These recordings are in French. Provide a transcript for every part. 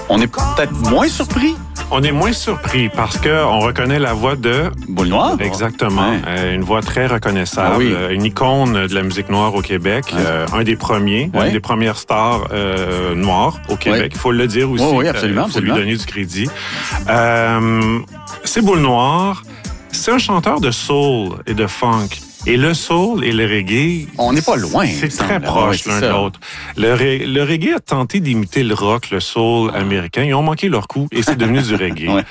On est peut-être moins surpris. On est moins surpris parce qu'on reconnaît la voix de... Boule Noire. Exactement. Ouais. Une voix très reconnaissable. Ah oui. Une icône de la musique noire au Québec. Ouais. Un des premiers. Ouais. Une des premières stars noires au Québec. Ouais. Il faut le dire aussi. Oui, absolument. Il faut lui donner du crédit. C'est Boule Noire. C'est un chanteur de soul et de funk. Et le soul et le reggae... On n'est pas loin. C'est très proche l'un de l'autre. Le reggae a tenté d'imiter le rock, le soul américain. Ils ont manqué leur coup et c'est devenu du reggae. Ouais.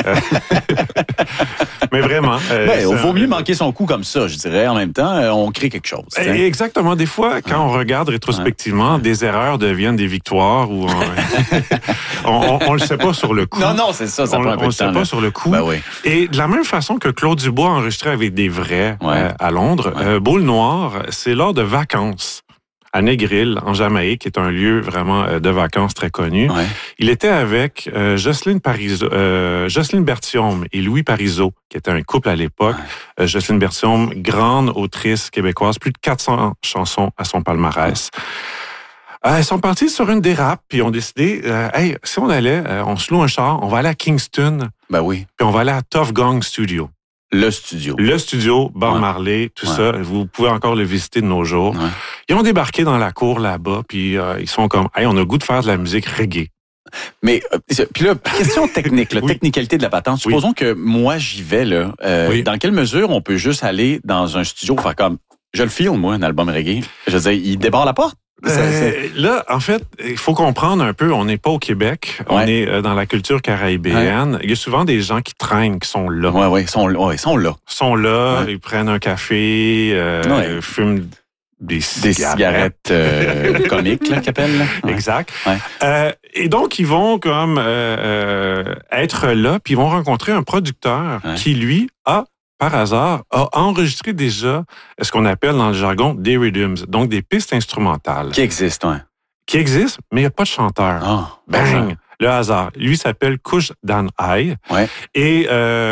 Mais vraiment... Il vaut mieux manquer son coup comme ça, je dirais. En même temps, on crée quelque chose. Exactement. Des fois, quand on regarde rétrospectivement, des erreurs deviennent des victoires ou on le sait pas sur le coup. Non, c'est ça. Ça prend un peu de temps. On le sait pas sur le coup. Ben oui. Et de la même façon que Claude Dubois a enregistré avec des vrais à Londres, Boule Noire, c'est lors de vacances à Negril, en Jamaïque, qui est un lieu vraiment de vacances très connu. Ouais. Il était avec Jocelyne Berthiaume et Louis Parizeau, qui était un couple à l'époque. Ouais. Jocelyne Berthiaume, grande autrice québécoise, plus de 400 chansons à son palmarès. Ils sont partis sur une dérape, puis ont décidé, si on allait, on se loue un char, on va aller à Kingston. Ben oui. Puis on va aller à Tough Gong Studio. Le studio. Le studio, Bob Marley, tout ça. Vous pouvez encore le visiter de nos jours. Ouais. Ils ont débarqué dans la cour là-bas, puis ils sont comme, on a le goût de faire de la musique reggae. Mais, puis là, question technique, la technicalité de la patente. Supposons que moi, j'y vais, là. Dans quelle mesure on peut juste aller dans un studio faire comme, je le file, moi, un album reggae? Je veux dire, il débarre la porte? Là, en fait, il faut comprendre un peu, on n'est pas au Québec, on est dans la culture caribéenne. Il y a souvent des gens qui traînent, qui sont là. Oui, ils sont là. Ils sont là, ils prennent un café, fument des cigarettes comiques, là, qu'appellent. Là. Ouais. Exact. Ouais. Et donc, ils vont comme être là, puis ils vont rencontrer un producteur qui, lui, par hasard, a enregistré déjà ce qu'on appelle dans le jargon des rhythms, donc des pistes instrumentales. Qui existent, oui. Qui existent, mais il n'y a pas de chanteur. Oh, Bang! Le hasard. Lui s'appelle Kush Dan Ai. Ouais. Et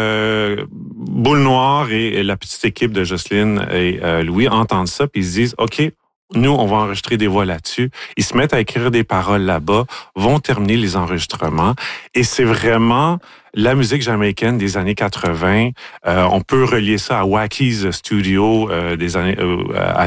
Boule Noire et la petite équipe de Jocelyne et Louis entendent ça, puis ils se disent, OK, nous, on va enregistrer des voix là-dessus. Ils se mettent à écrire des paroles là-bas, vont terminer les enregistrements. Et c'est vraiment la musique jamaïcaine des années 80. On peut relier ça à Wacky's Studio des années